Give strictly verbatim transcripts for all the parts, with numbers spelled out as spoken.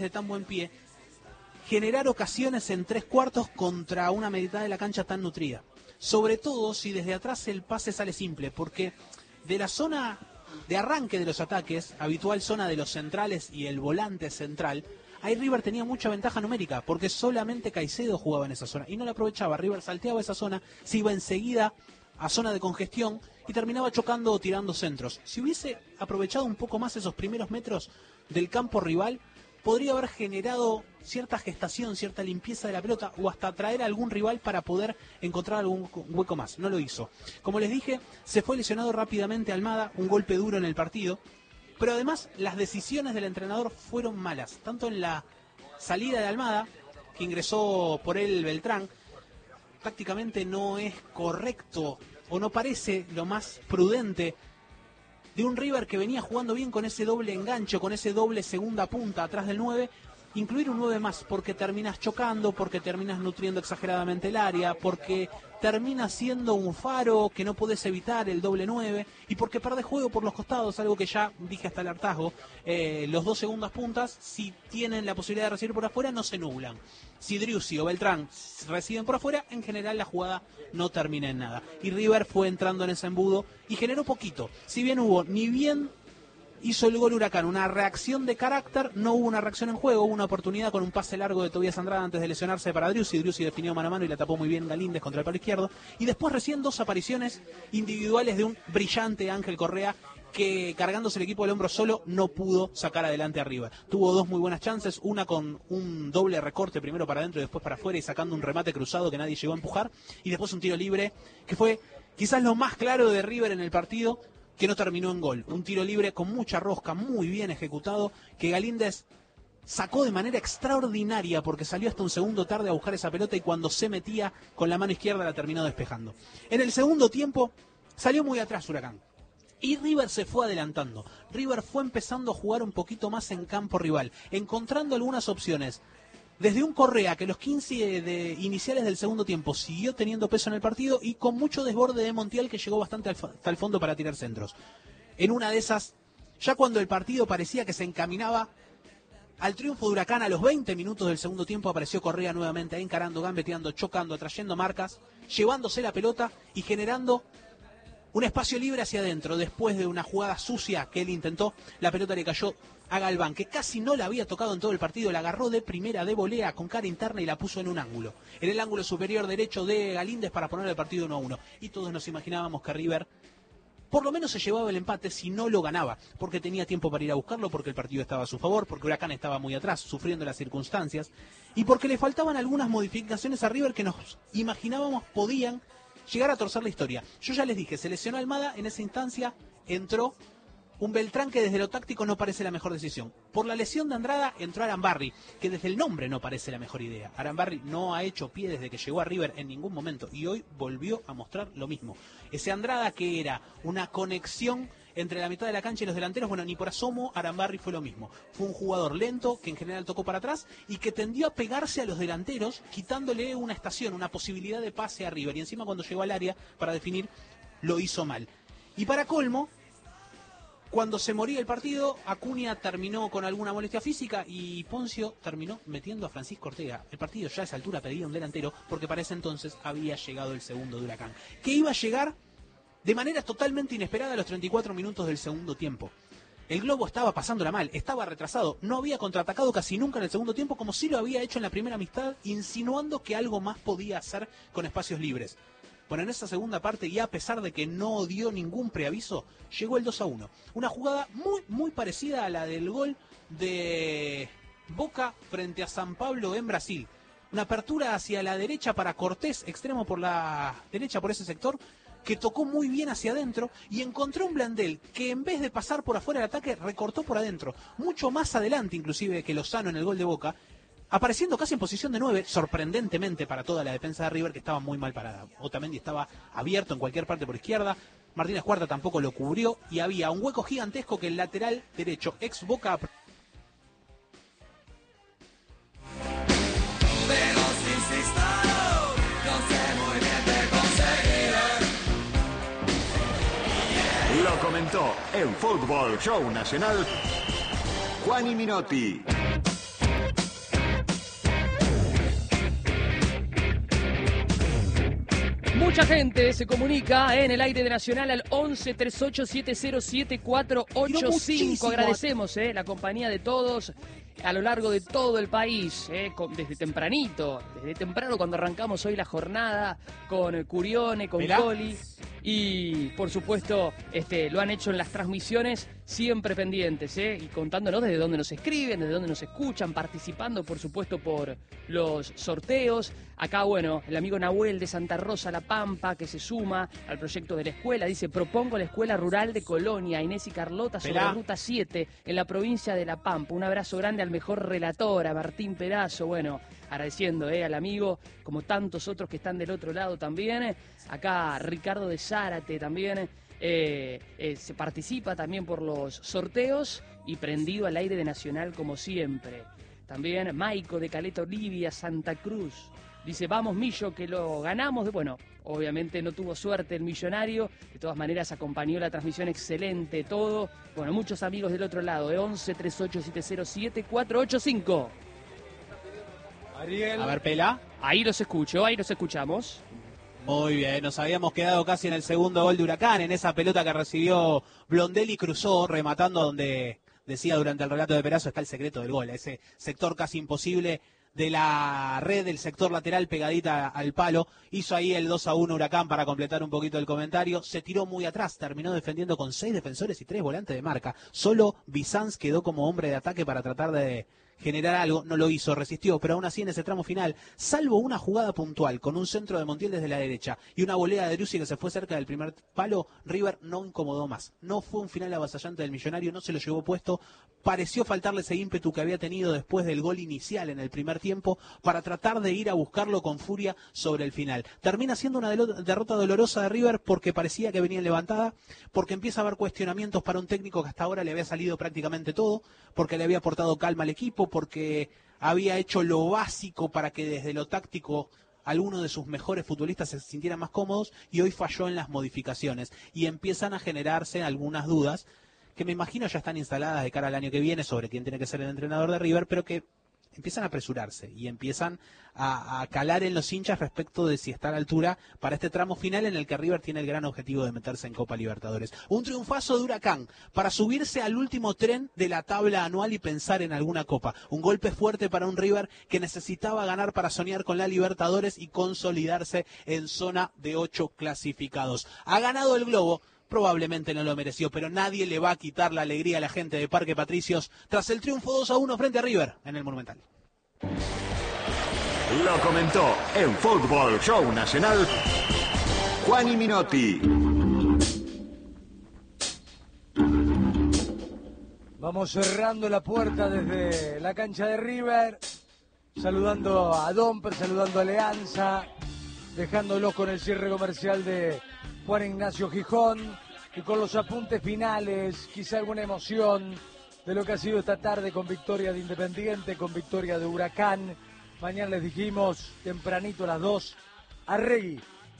de tan buen pie, generar ocasiones en tres cuartos contra una mitad de la cancha tan nutrida. Sobre todo si desde atrás el pase sale simple, porque de la zona de arranque de los ataques, habitual zona de los centrales y el volante central, ahí River tenía mucha ventaja numérica, porque solamente Caicedo jugaba en esa zona y no la aprovechaba. River salteaba esa zona, se iba enseguida a zona de congestión y terminaba chocando o tirando centros. Si hubiese aprovechado un poco más esos primeros metros del campo rival, podría haber generado cierta gestación, cierta limpieza de la pelota o hasta traer a algún rival para poder encontrar algún hueco más. No lo hizo. Como les dije, se fue lesionado rápidamente Almada, un golpe duro en el partido, pero además las decisiones del entrenador fueron malas, tanto en la salida de Almada, que ingresó por él Beltrán. Prácticamente no es correcto o no parece lo más prudente de un River que venía jugando bien con ese doble enganche, con ese doble segunda punta atrás del nueve, incluir un nueve más, porque terminas chocando, porque terminas nutriendo exageradamente el área, porque terminas siendo un faro que no podés evitar el doble nueve, y porque perdés juego por los costados, algo que ya dije hasta el hartazgo. Eh, los dos segundas puntas, si tienen la posibilidad de recibir por afuera, no se nublan. Si Driussi o Beltrán reciben por afuera, en general la jugada no termina en nada. Y River fue entrando en ese embudo y generó poquito. Si bien hubo, ni bien hizo el gol Huracán, una reacción de carácter, no hubo una reacción en juego, hubo una oportunidad con un pase largo de Tobías Andrada antes de lesionarse para Driussi. Driussi definió mano a mano y la tapó muy bien Galíndez contra el palo izquierdo. Y después recién dos apariciones individuales de un brillante Ángel Correa, que cargándose el equipo del hombro solo no pudo sacar adelante a River. Tuvo dos muy buenas chances, una con un doble recorte, primero para adentro y después para afuera, y sacando un remate cruzado que nadie llegó a empujar, y después un tiro libre que fue quizás lo más claro de River en el partido, que no terminó en gol. Un tiro libre con mucha rosca, muy bien ejecutado, que Galíndez sacó de manera extraordinaria, porque salió hasta un segundo tarde a buscar esa pelota y cuando se metía con la mano izquierda la terminó despejando. En el segundo tiempo salió muy atrás Huracán y River se fue adelantando. River fue empezando a jugar un poquito más en campo rival, encontrando algunas opciones. Desde un Correa que los quince de iniciales del segundo tiempo siguió teniendo peso en el partido, y con mucho desborde de Montiel, que llegó bastante al, hasta el fondo para tirar centros. En una de esas, ya cuando el partido parecía que se encaminaba al triunfo de Huracán, a los veinte minutos del segundo tiempo apareció Correa nuevamente ahí, encarando, gambeteando, chocando, atrayendo marcas, llevándose la pelota y generando un espacio libre hacia adentro. Después de una jugada sucia que él intentó, la pelota le cayó a Galván, que casi no la había tocado en todo el partido, la agarró de primera de volea con cara interna y la puso en un ángulo, en el ángulo superior derecho de Galíndez, para poner el partido uno a uno. Y todos nos imaginábamos que River por lo menos se llevaba el empate si no lo ganaba, porque tenía tiempo para ir a buscarlo, porque el partido estaba a su favor, porque Huracán estaba muy atrás, sufriendo las circunstancias, y porque le faltaban algunas modificaciones a River que nos imaginábamos podían llegar a torcer la historia. Yo ya les dije, se lesionó Almada, en esa instancia entró un Beltrán que desde lo táctico no parece la mejor decisión. Por la lesión de Andrada entró Arambarri, que desde el nombre no parece la mejor idea. Arambarri no ha hecho pie desde que llegó a River en ningún momento y hoy volvió a mostrar lo mismo. Ese Andrada que era una conexión entre la mitad de la cancha y los delanteros, bueno, ni por asomo Arambarri fue lo mismo. Fue un jugador lento que en general tocó para atrás y que tendió a pegarse a los delanteros, quitándole una estación, una posibilidad de pase a River. Y encima cuando llegó al área para definir, lo hizo mal. Y para colmo, cuando se moría el partido, Acuña terminó con alguna molestia física y Poncio terminó metiendo a Francisco Ortega. El partido ya a esa altura pedía un delantero, porque para ese entonces había llegado el segundo de Huracán, que iba a llegar de manera totalmente inesperada a los treinta y cuatro minutos del segundo tiempo. El Globo estaba pasándola mal, estaba retrasado, no había contraatacado casi nunca en el segundo tiempo, como sí lo había hecho en la primera mitad, insinuando que algo más podía hacer con espacios libres. Bueno, en esa segunda parte, y a pesar de que no dio ningún preaviso, llegó el dos a uno. Una jugada muy, muy parecida a la del gol de Boca frente a San Pablo en Brasil. Una apertura hacia la derecha para Cortés, extremo por la derecha por ese sector, que tocó muy bien hacia adentro y encontró un Blandel que en vez de pasar por afuera del ataque, recortó por adentro. Mucho más adelante inclusive que Lozano en el gol de Boca, apareciendo casi en posición de nueve, sorprendentemente para toda la defensa de River, que estaba muy mal parada. Otamendi estaba abierto en cualquier parte por izquierda, Martínez Cuarta tampoco lo cubrió, y había un hueco gigantesco que el lateral derecho, ex Boca... Pero si se instaló, no sé muy bien de conseguir. Lo comentó en Fútbol Show Nacional Juan y Minotti. Mucha gente se comunica en el aire de Nacional al once treinta y ocho setenta siete cuatro ocho cinco. Agradecemos eh, la compañía de todos a lo largo de todo el país, eh, con, desde tempranito, desde temprano cuando arrancamos hoy la jornada con Curione, con ¿Mirá? Coli y por supuesto este, lo han hecho en las transmisiones siempre pendientes eh, y contándonos desde dónde nos escriben, desde dónde nos escuchan, participando por supuesto por los sorteos. Acá bueno, el amigo Nahuel de Santa Rosa La Pampa que se suma al proyecto de la escuela, dice propongo la escuela rural de Colonia, Inés y Carlota sobre Mirá. Ruta siete en la provincia de La Pampa. Un abrazo grande al mejor relator, a Martín Perazo, bueno, agradeciendo eh, al amigo, como tantos otros que están del otro lado también. Acá Ricardo de Zárate también eh, eh, se participa también por los sorteos y prendido al aire de Nacional como siempre. También Maico de Caleta Olivia, Santa Cruz. Dice, vamos Millo, que lo ganamos. Bueno, obviamente no tuvo suerte el millonario. De todas maneras acompañó la transmisión excelente, todo. Bueno, muchos amigos del otro lado, de once treinta y ocho setenta siete cuatro ocho cinco. Ariel. A ver, Pela. Ahí los escucho, ahí los escuchamos. Muy bien, nos habíamos quedado casi en el segundo gol de Huracán, en esa pelota que recibió Blondelli, cruzó rematando donde decía durante el relato de Perazo está el secreto del gol, ese sector casi imposible de la red, del sector lateral pegadita al palo. Hizo ahí el dos a uno Huracán para completar un poquito el comentario. Se tiró muy atrás, terminó defendiendo con seis defensores y tres volantes de marca. Solo Bizanz quedó como hombre de ataque para tratar de generar algo, no lo hizo, resistió, pero aún así en ese tramo final, salvo una jugada puntual con un centro de Montiel desde la derecha y una volea de Driussi que se fue cerca del primer palo, River no incomodó más. No fue un final avasallante del Millonario, no se lo llevó puesto, pareció faltarle ese ímpetu que había tenido después del gol inicial en el primer tiempo para tratar de ir a buscarlo con furia sobre el final. Termina siendo una derrota dolorosa de River porque parecía que venía levantada, porque empieza a haber cuestionamientos para un técnico que hasta ahora le había salido prácticamente todo, porque le había aportado calma al equipo, porque había hecho lo básico para que desde lo táctico algunos de sus mejores futbolistas se sintieran más cómodos, y hoy falló en las modificaciones y empiezan a generarse algunas dudas que me imagino ya están instaladas de cara al año que viene sobre quién tiene que ser el entrenador de River, pero que empiezan a apresurarse y empiezan a, a calar en los hinchas respecto de si está a la altura para este tramo final en el que River tiene el gran objetivo de meterse en Copa Libertadores. Un triunfazo de Huracán para subirse al último tren de la tabla anual y pensar en alguna Copa. Un golpe fuerte para un River que necesitaba ganar para soñar con la Libertadores y consolidarse en zona de ocho clasificados. Ha ganado el Globo. Probablemente no lo mereció, pero nadie le va a quitar la alegría a la gente de Parque Patricios tras el triunfo dos a uno frente a River en el Monumental. Lo comentó en Fútbol Show Nacional Juani Minotti. Vamos cerrando la puerta desde la cancha de River, saludando a Domper, saludando a Alianza, dejándolos con el cierre comercial de Juan Ignacio Gijón y con los apuntes finales, quizá alguna emoción de lo que ha sido esta tarde con victoria de Independiente, con victoria de Huracán. Mañana les dijimos tempranito a las dos, Arregui,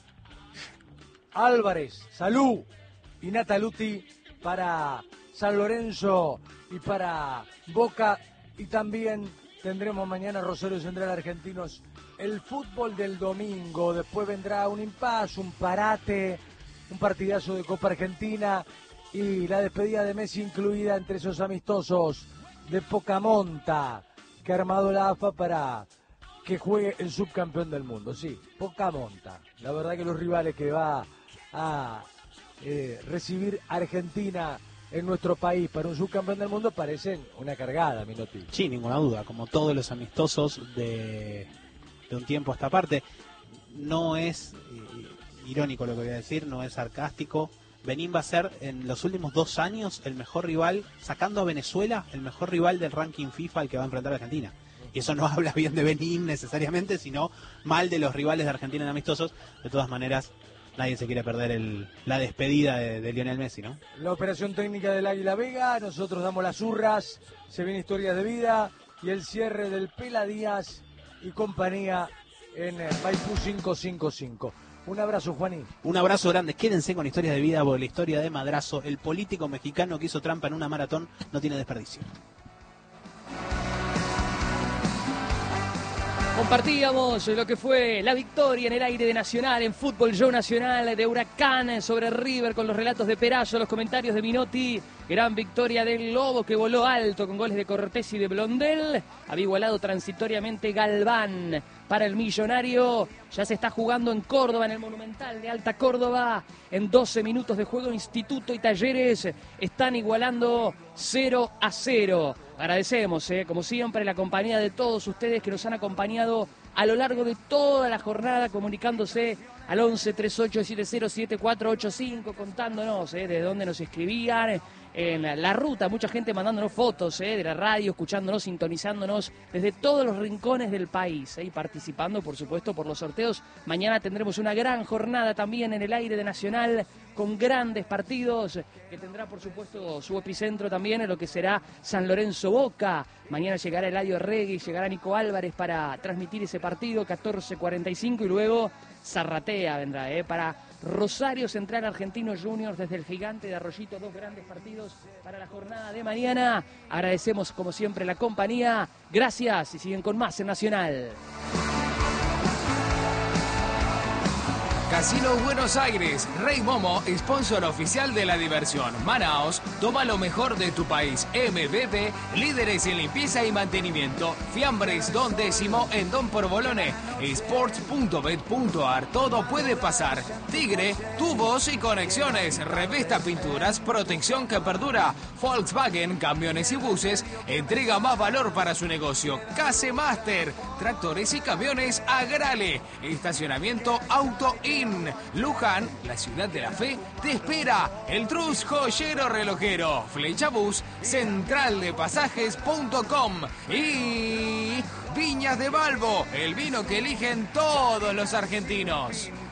Álvarez, Salú y Nataluti para San Lorenzo y para Boca, y también tendremos mañana Rosario Central Argentinos. El fútbol del domingo, después vendrá un impasse, un parate, un partidazo de Copa Argentina y la despedida de Messi incluida entre esos amistosos de poca monta que ha armado la A F A para que juegue el subcampeón del mundo. Sí, poca monta. La verdad que los rivales que va a eh, recibir Argentina en nuestro país para un subcampeón del mundo parecen una cargada, Minotti. Sí, ninguna duda, como todos los amistosos de, de un tiempo a esta parte. No es eh, irónico lo que voy a decir, no es sarcástico. Benín va a ser en los últimos dos años el mejor rival, sacando a Venezuela, el mejor rival del ranking FIFA al que va a enfrentar a Argentina. Y eso no habla bien de Benín necesariamente, sino mal de los rivales de Argentina en amistosos. De todas maneras, nadie se quiere perder el, la despedida de, de Lionel Messi, ¿no? La operación técnica del Águila Vega, nosotros damos las urras, se viene Historias de Vida y el cierre del Pela Díaz y compañía en Maipú quinientos cincuenta y cinco. Un abrazo, Juaní. Un abrazo grande. Quédense con Historias de Vida, porque la historia de Madrazo, el político mexicano que hizo trampa en una maratón, no tiene desperdicio. Compartíamos lo que fue la victoria en el aire de Nacional, en Fútbol Show Nacional de Huracán sobre River, con los relatos de Perazo, los comentarios de Minotti. Gran victoria del Lobo, que voló alto con goles de Cortés y de Blondel. Había igualado transitoriamente Galván para el Millonario. Ya se está jugando en Córdoba, en el Monumental de Alta Córdoba. En doce minutos de juego, Instituto y Talleres están igualando cero a cero. Agradecemos, eh, como siempre, la compañía de todos ustedes que nos han acompañado a lo largo de toda la jornada, comunicándose al once treinta y ocho setenta siete cuatro ocho cinco, contándonos eh, de dónde nos escribían, en la, la ruta, mucha gente mandándonos fotos eh, de la radio, escuchándonos, sintonizándonos desde todos los rincones del país eh, y participando, por supuesto, por los sorteos. Mañana tendremos una gran jornada también en el aire de Nacional, con grandes partidos, que tendrá, por supuesto, su epicentro también en lo que será San Lorenzo Boca. Mañana llegará Eladio Regui, llegará Nico Álvarez para transmitir ese partido, catorce cuarenta y cinco, y luego Zarratea vendrá, ¿eh? para Rosario Central Argentinos Juniors desde el Gigante de Arroyito. Dos grandes partidos para la jornada de mañana. Agradecemos, como siempre, la compañía. Gracias y siguen con más en Nacional. Casino Buenos Aires, Rey Momo, sponsor oficial de la diversión. Manaos, toma lo mejor de tu país. M B B, líderes en limpieza y mantenimiento. Fiambres, Don Décimo en Don Porbolone. Sports punto bet punto ar, todo puede pasar. Tigre, tubos y conexiones. Revesta Pinturas, protección que perdura. Volkswagen, camiones y buses, entrega más valor para su negocio. Case Master, tractores y camiones Agrale. Estacionamiento Auto In. Luján, la ciudad de la fe, te espera. El Trus Joyero Relojero. Flechabús, central de pasajes punto com. Y Viñas de Balbo, el vino que eligen todos los argentinos.